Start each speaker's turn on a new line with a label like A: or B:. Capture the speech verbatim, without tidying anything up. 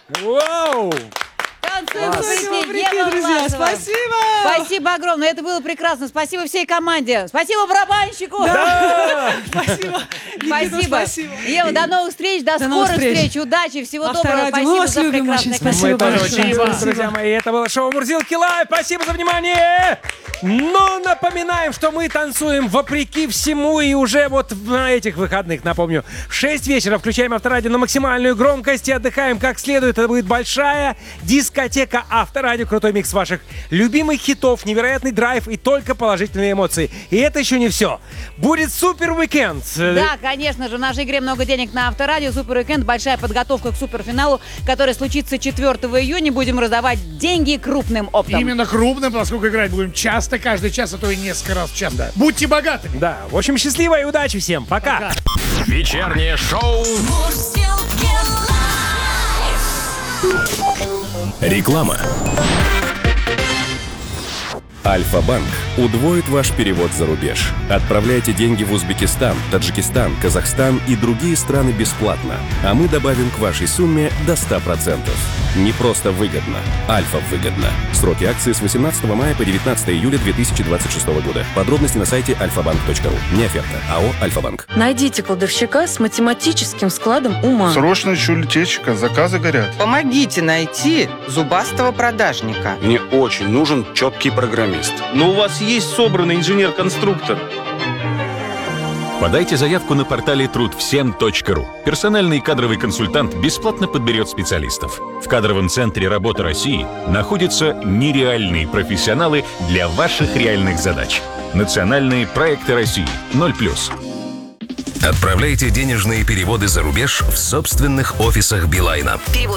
A: Вау!
B: Танцуем
C: Спасибо,
B: вопреки,
C: вопреки,
B: Ева
C: друзья,
B: Власова.
C: спасибо!
B: Спасибо огромное, это было прекрасно. Спасибо всей команде. Спасибо барабанщику.
C: Да. Спасибо. Никита,
B: Спасибо.
C: спасибо.
B: Ева, до новых встреч, до,
C: До новых
B: скорых
C: встреч.
B: встреч. Удачи, всего
C: Авторадио,
B: доброго.
C: мы
B: Спасибо
C: вас
B: за
C: любим
B: прекрасное
C: очень. Спасибо
A: Мы тоже
C: большое.
A: очень любим,
C: Спасибо.
A: друзья мои. Это было шоу «Мурзилки Лайв». Спасибо за внимание. Но напоминаем, что мы танцуем вопреки всему. И уже вот на этих выходных, напомню, в шесть вечера включаем Авторадио на максимальную громкость и отдыхаем как следует. Это будет большая дискотека Авторадио. Крутой микс ваших любимых хитов, невероятный драйв и только положительные эмоции. И это еще не все. Будет супер уикенд.
B: Да, конечно же, в нашей игре много денег на Авторадио. Супер Уикенд, большая подготовка к суперфиналу, который случится четвёртого июня. Будем раздавать деньги крупным оптом.
D: Именно крупным, поскольку играть будем часто, каждый час, а то и несколько раз в час. Да. Будьте богатыми.
A: Да, в общем, счастливо и удачи всем. Пока.
D: Пока.
E: Вечернее шоу. Реклама. Альфа-банк удвоит ваш перевод за рубеж. Отправляйте деньги в Узбекистан, Таджикистан, Казахстан и другие страны бесплатно. А мы добавим к вашей сумме до ста процентов. Не просто выгодно. Альфа выгодно. Сроки акции с восемнадцатого мая по девятнадцатое июля две тысячи двадцать шестого года. Подробности на сайте альфа-банк точка ру. Не оферта. АО «Альфа-банк».
F: Найдите кладовщика с математическим складом ума.
G: Срочно чулитечка, заказы горят.
H: Помогите найти зубастого продажника.
I: Мне очень нужен четкий программист.
J: Но у вас есть собранный инженер-конструктор.
E: Подайте заявку на портале труд всем точка ру. Персональный кадровый консультант бесплатно подберет специалистов. В кадровом центре «Работа России» находятся нереальные профессионалы для ваших реальных задач. Национальные проекты России. ноль плюс.
K: Отправляйте денежные переводы за рубеж в собственных офисах Билайна.
F: Перевод